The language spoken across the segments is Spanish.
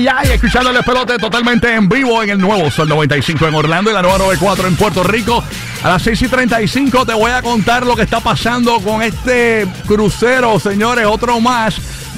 Ya, y escuchando el despelote totalmente en vivo en el nuevo Sol 95 en Orlando y la nueva 94 en Puerto Rico. A las 6:35 te voy a contar lo que está pasando con este crucero, señores. Otro más,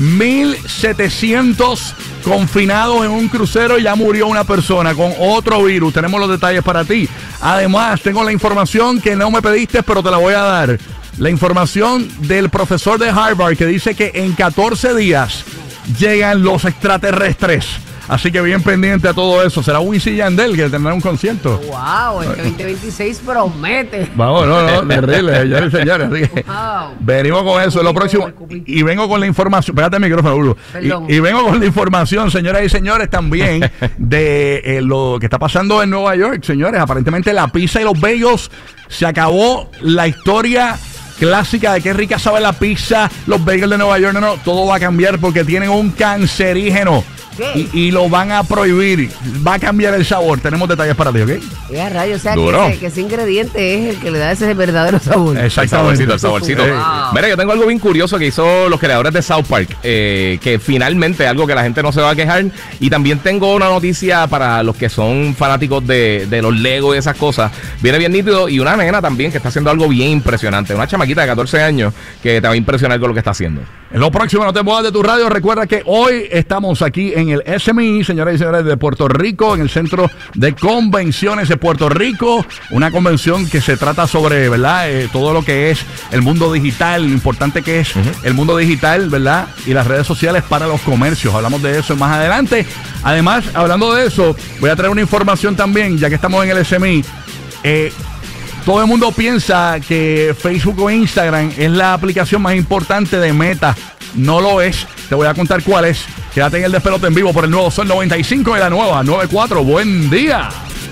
1,700 confinados en un crucero y ya murió una persona con otro virus. Tenemos los detalles para ti. Además, tengo la información que no me pediste, pero te la voy a dar. La información del profesor de Harvard que dice que en 14 días llegan los extraterrestres. Así que bien pendiente a todo eso. Será Wisin y Yandel que tendrá un concierto. Wow, el 2026 promete. Vamos, no, terrible, señores y señores. Así que venimos con eso. Lo próximo. Y vengo con la información. Pégate el micrófono, Bruno. Y vengo con la información, señoras y señores, también de lo que está pasando en Nueva York, señores. Aparentemente la pizza y los bagels se acabó la historia clásica de qué rica sabe la pizza, los bagels de Nueva York. No, todo va a cambiar porque tienen un cancerígeno. Y lo van a prohibir. Va a cambiar el sabor. Tenemos detalles para ti, ¿ok? O sea, que ese ingrediente es el que le da ese verdadero sabor. Exactamente. El saborcito. Wow. Mira, yo tengo algo bien curioso que hizo los creadores de South Park, que finalmente algo que la gente no se va a quejar. Y también tengo una noticia para los que son fanáticos de los Lego y esas cosas. Viene bien nítido. Y una nena también que está haciendo algo bien impresionante. Una chamaquita de 14 años que te va a impresionar con lo que está haciendo. En lo próximo, no te muevas de tu radio. Recuerda que hoy estamos aquí en el SMI, señoras y señores, de Puerto Rico, en el Centro de Convenciones de Puerto Rico. Una convención que se trata sobre, ¿verdad? Todo lo que es el mundo digital, lo importante que es el mundo digital, ¿verdad? Y las redes sociales para los comercios. Hablamos de eso más adelante. Además, hablando de eso, voy a traer una información también, ya que estamos en el SMI. Todo el mundo piensa que Facebook o Instagram es la aplicación más importante de Meta. No lo es. Te voy a contar cuál es. Quédate en el despelote en vivo por el nuevo Sol 95 y la nueva 94. Buen día.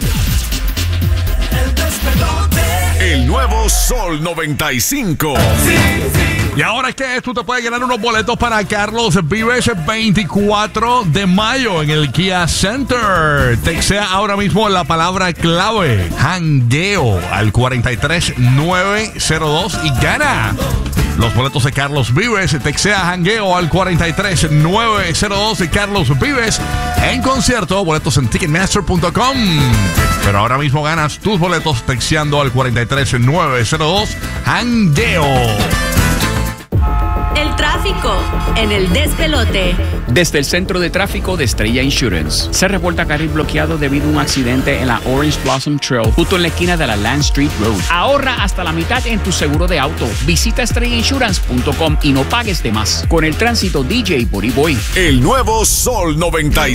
El nuevo Sol 95. Y ahora es que tú te puedes ganar unos boletos para Carlos Vives el 24 de mayo en el Kia Center. Textea ahora mismo la palabra clave jangueo al 43902 y gana los boletos de Carlos Vives. Textea jangueo al 43902 de Carlos Vives en concierto. Boletos en Ticketmaster.com. Pero ahora mismo ganas tus boletos texteando al 43902 jangueo. El tráfico en el despelote. Desde el centro de tráfico de Estrella Insurance, se reporta carril bloqueado debido a un accidente en la Orange Blossom Trail, justo en la esquina de la Land Street Road. Ahorra hasta la mitad en tu seguro de auto. Visita estrellainsurance.com y no pagues de más. Con el tránsito, DJ Body Boy. El nuevo Sol 95.